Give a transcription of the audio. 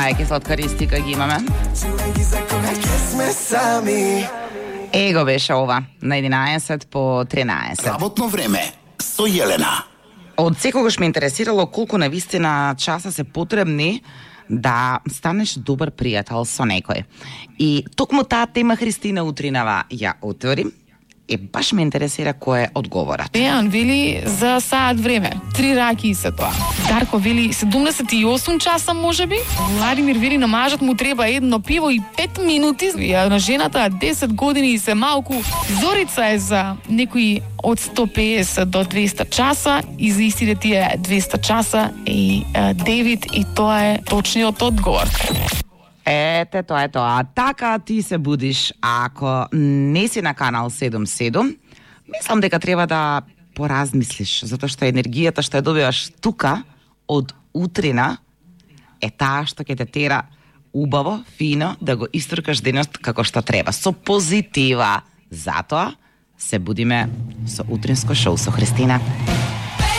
Ајке сладкаристика ги имаме. Его беше ова на 11 по 13. Работно време со Јелена. Од секогаш ме интересирало колку навистина часа се потребни да станеш добар пријател со некој. И токму таа тема Христина утринава ја отвори. Баш ме интересира кој е одговорот. Дејан вели за саат време. 3 раки се тоа. Дарко вели 78 часа можеби. Владимир вели на мажот му треба едно пиво и 5 минути. А на жената 10 години и се малку. Зорица е за некои од 150 до 200 часа и за истите тие 200 часа и Девид и тоа е точниот одговор. Ете, тоа е тоа. Така ти се будиш ако не си на канал 77. Мислам дека треба да поразмислиш, затоа што енергијата што ја добиваш тука од утрина е таа што ќе те тера убаво, фино да го истркаш денот како што треба, со позитива. Затоа се будиме со утринско шоу со Христина.